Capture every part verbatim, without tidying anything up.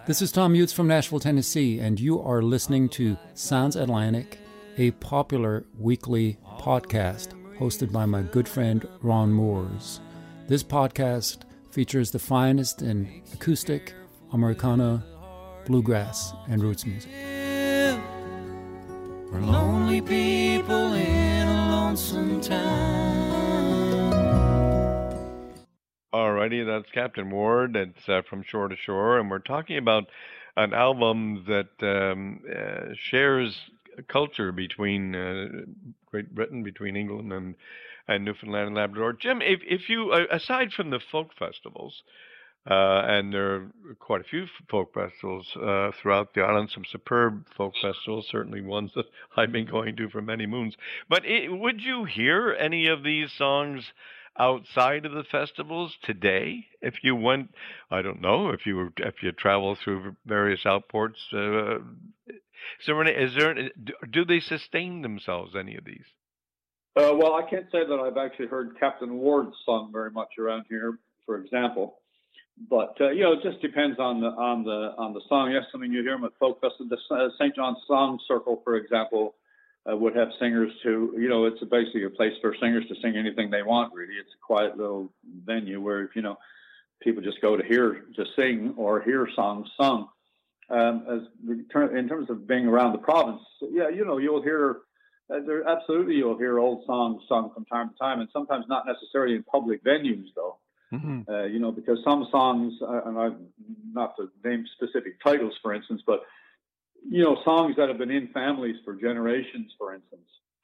This is Tom Utes from Nashville, Tennessee, and you are listening to Sounds Atlantic, a popular weekly podcast hosted by my good friend Ron Moores. This podcast features the finest in acoustic, Americana, bluegrass, and roots music. We're lonely people in a lonesome town. Alrighty, that's Captain Ward. It's uh, From Shore to Shore, and we're talking about an album that um, uh, shares culture between uh, Great Britain, between England and, and Newfoundland and Labrador. Jim, if, if you, uh, aside from the folk festivals, uh, and there are quite a few folk festivals uh, throughout the island, some superb folk festivals, certainly ones that I've been going to for many moons, but it, would you hear any of these songs outside of the festivals today? If you went, I don't know, if you were, if you travel through various outports, uh, is there any, is there, do they sustain themselves, any of these? Uh, well, I can't say that I've actually heard Captain Ward sung very much around here, for example. But uh, you know, it just depends on the on the on the song. Yes, I mean you hear them at folk festival. The uh, Saint John's Song Circle, for example, uh, would have singers to. You know, it's basically a place for singers to sing anything they want. Really, it's a quiet little venue where you know people just go to hear to sing or hear songs sung. Um, as in terms of being around the province, yeah, you know, you'll hear. Uh, there absolutely you'll hear old songs sung from time to time, and sometimes not necessarily in public venues though. Mm-hmm. Uh, you know, because some songs, uh, and I not to name specific titles, for instance, but you know, songs that have been in families for generations, for instance,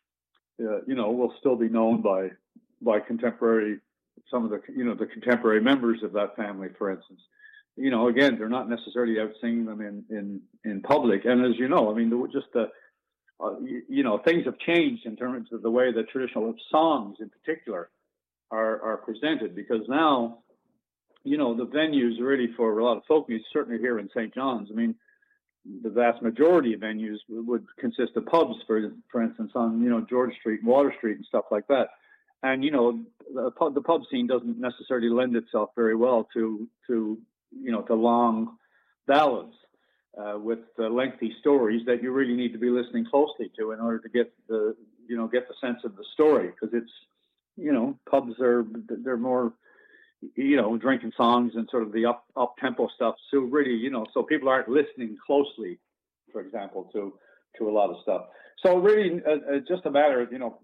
uh, you know, will still be known by by contemporary some of the you know the contemporary members of that family, for instance. You know, again, they're not necessarily out singing them in in in public, and as you know, I mean, just the uh, you, you know, things have changed in terms of the way that traditional songs, in particular, are are presented, because now, you know, the venues really for a lot of folk music, certainly here in Saint John's, I mean, the vast majority of venues would consist of pubs, for for instance, on, you know, George Street and Water Street and stuff like that. And, you know, the pub, the pub scene doesn't necessarily lend itself very well to, to you know, to long ballads uh, with uh, lengthy stories that you really need to be listening closely to in order to get the, you know, get the sense of the story, because it's, you know, pubs are, they're more, you know, drinking songs and sort of the up, up tempo stuff. So really, you know, so people aren't listening closely, for example, to, to a lot of stuff. So really, uh, it's just a matter of, you know,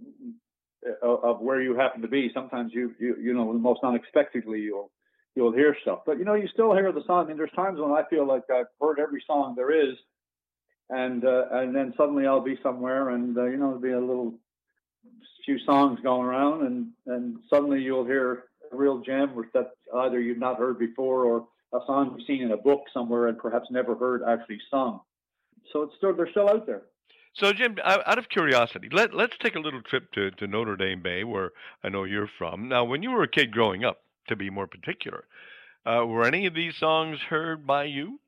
of, of where you happen to be. Sometimes you, you, you know, most unexpectedly you'll, you'll hear stuff, but you know, you still hear the song. I mean, there's times when I feel like I've heard every song there is, and, uh, and then suddenly I'll be somewhere and, uh, you know, there'll be a little, few songs going around, and and suddenly you'll hear a real gem that either you've not heard before, or a song you've seen in a book somewhere and perhaps never heard actually sung. So it's still, they're still out there. So Jim, out of curiosity, let let's take a little trip to, to Notre Dame Bay, where I know you're from. Now, when you were a kid growing up, to be more particular, uh, were any of these songs heard by you?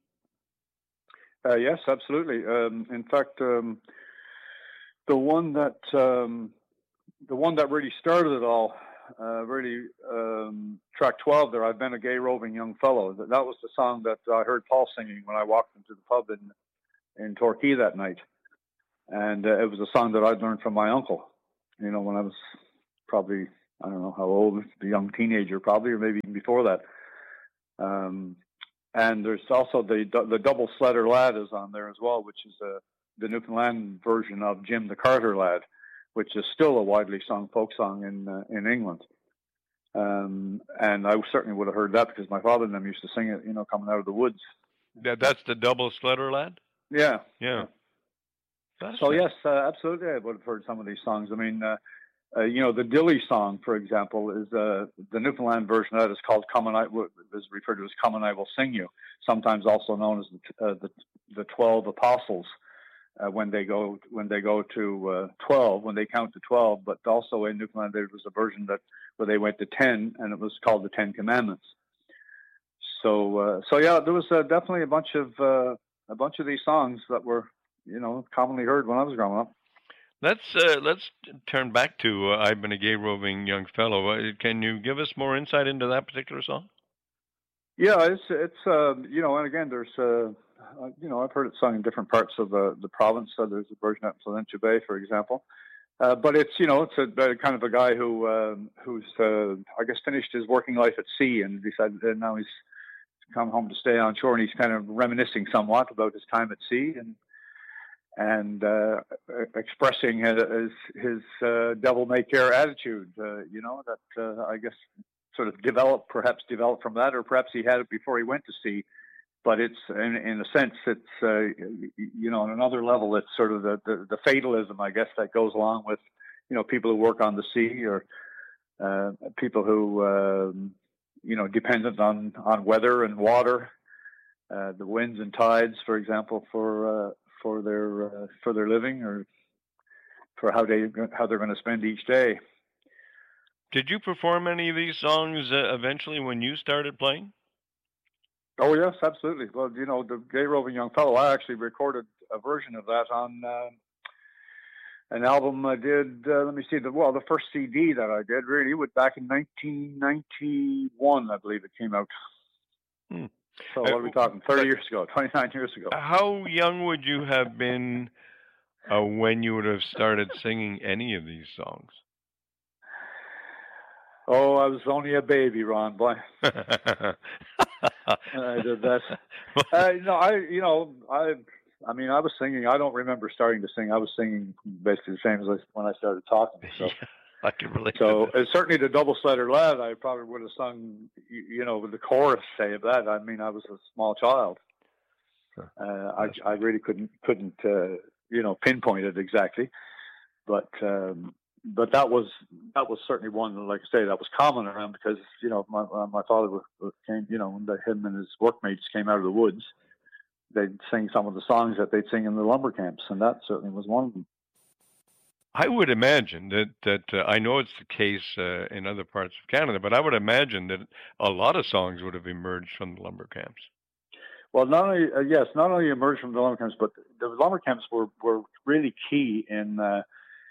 Uh, yes, absolutely. Um, in fact, um, the one that um, The one that really started it all, uh, really, um, track twelve there, I've Been a Gay Roving Young Fellow. That, that was the song that I heard Paul singing when I walked into the pub in, in Torquay that night. And uh, it was a song that I'd learned from my uncle, you know, when I was probably, I don't know how old, a young teenager probably, or maybe even before that. Um, and there's also the the Double Sledder Lad is on there as well, which is uh, the Newfoundland version of Jim the Carter Lad, which is still a widely sung folk song in uh, in England. Um, and I certainly would have heard that because my father and them used to sing it, you know, coming out of the woods. Yeah, that's the Double Sledder Lad? Yeah. Yeah. So, yes, uh, absolutely, I would have heard some of these songs. I mean, uh, uh, you know, the Dilly song, for example, is uh, the Newfoundland version of that is called Come and I, is referred to as Come and I Will Sing You, sometimes also known as the, uh, the, the Twelve Apostles. Uh, when they go when they go to uh, twelve, when they count to twelve, but also in Newfoundland there was a version that where they went to ten, and it was called the Ten Commandments. So uh, so yeah, there was uh, definitely a bunch of uh, a bunch of these songs that were, you know, commonly heard when I was growing up. Let's uh, let's turn back to uh, I've Been a Gay Roving Young Fellow. Uh, can you give us more insight into that particular song? Yeah, it's it's uh, you know, and again, there's uh, uh, you know, I've heard it sung in different parts of the the province. So there's a version at Placentia Bay, for example. Uh, but it's you know, it's a, a kind of a guy who um, who's uh, I guess finished his working life at sea and decided that now he's come home to stay on shore, and he's kind of reminiscing somewhat about his time at sea and and uh, expressing his his uh, devil may care attitude. Uh, you know that uh, I guess sort of developed, perhaps developed from that, or perhaps he had it before he went to sea. But it's in, in a sense, it's uh, you know, on another level, it's sort of the, the the fatalism, I guess, that goes along with you know people who work on the sea or uh, people who um, you know dependent on on weather and water, uh, the winds and tides, for example, for uh, for their uh, for their living or for how they how they're going to spend each day. Did you perform any of these songs uh, eventually when you started playing? Oh yes, absolutely. Well, you know, the Gay Roving Young Fellow, I actually recorded a version of that on uh, an album I did. Uh, let me see, the well, the first C D that I did really was back in nineteen ninety-one, I believe it came out. Hmm. So what are we talking? Thirty years ago, twenty-nine years ago. How young would you have been uh, when you would have started singing any of these songs? Oh, I was only a baby, Ron, boy. I did that. Uh, no, I, you know, I, I mean, I was singing. I don't remember starting to sing. I was singing basically the same as when I started talking. So, yeah, I can relate. So, uh, certainly the Double Slider Lad, I probably would have sung, you, you know, with the chorus say of that. I mean, I was a small child. Sure. Uh, I, I really couldn't, couldn't, uh, you know, pinpoint it exactly, but. Um, But that was that was certainly one, like I say, that was common around because you know my my father came, you know, when the, him and his workmates came out of the woods, they'd sing some of the songs that they'd sing in the lumber camps, and that certainly was one of them. I would imagine that that uh, I know it's the case uh, in other parts of Canada, but I would imagine that a lot of songs would have emerged from the lumber camps. Well, not only uh, yes, not only emerged from the lumber camps, but the lumber camps were were really key in. Uh,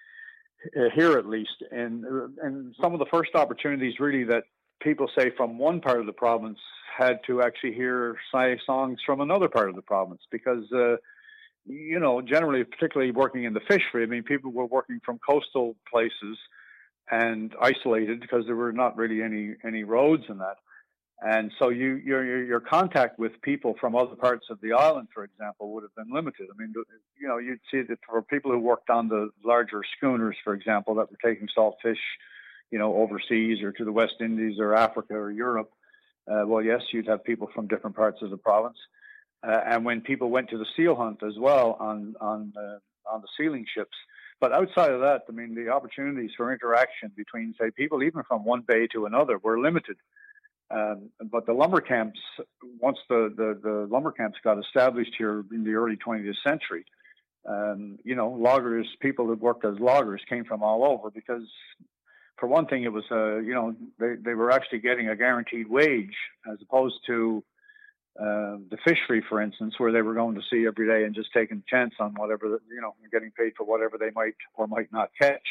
Uh, here at least, and and some of the first opportunities really that people say from one part of the province had to actually hear say songs from another part of the province because uh, you know generally, particularly working in the fishery, I mean people were working from coastal places and isolated because there were not really any any roads in that. And so you, your, your contact with people from other parts of the island, for example, would have been limited. I mean, you know, you'd see that for people who worked on the larger schooners, for example, that were taking salt fish, you know, overseas or to the West Indies or Africa or Europe. Uh, well, yes, you'd have people from different parts of the province. Uh, and when people went to the seal hunt as well on on uh, on the sealing ships. But outside of that, I mean, the opportunities for interaction between, say, people even from one bay to another were limited. Um, but the lumber camps, once the, the, the lumber camps got established here in the early twentieth century, um, you know, loggers, people that worked as loggers came from all over because, for one thing, it was, uh, you know, they, they were actually getting a guaranteed wage as opposed to uh, the fishery, for instance, where they were going to sea every day and just taking a chance on whatever, you know, getting paid for whatever they might or might not catch.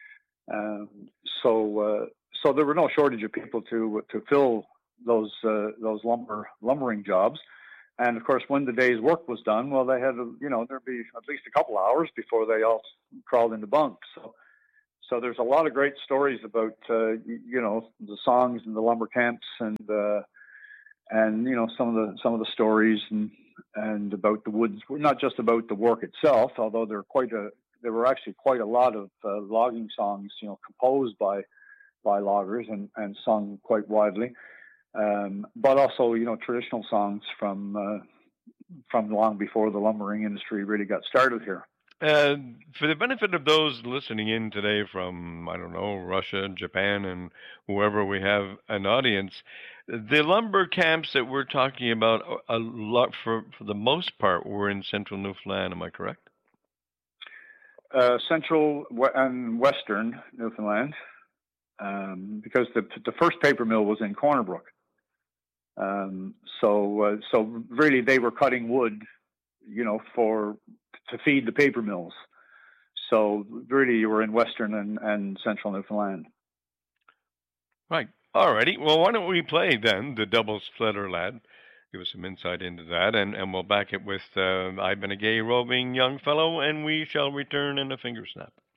Um, so, uh, So there were no shortage of people to to fill those uh, those lumber lumbering jobs, and of course, when the day's work was done, well, they had to, you know there'd be at least a couple hours before they all crawled into bunks. So, so there's a lot of great stories about uh, you know the songs in the lumber camps and uh, and you know some of the some of the stories and and about the woods. Not just about the work itself, although there are quite a there were actually quite a lot of uh, logging songs, you know, composed by. by loggers and, and sung quite widely, um, but also, you know, traditional songs from uh, from long before the lumbering industry really got started here. And for the benefit of those listening in today from, I don't know, Russia, Japan, and whoever we have an audience, the lumber camps that we're talking about, a lot for, for the most part, were in central Newfoundland. Am I correct? Uh, central and western Newfoundland. Um, because the the first paper mill was in Corner Brook, um, so uh, so really they were cutting wood, you know, for to feed the paper mills. So really, you were in Western and, and Central Newfoundland. Right. Alrighty. Well, why don't we play then the Double Splitter Lad? Give us some insight into that, and, and we'll back it with uh, I've Been a Gay Roving Young Fellow, and we shall return in a finger snap.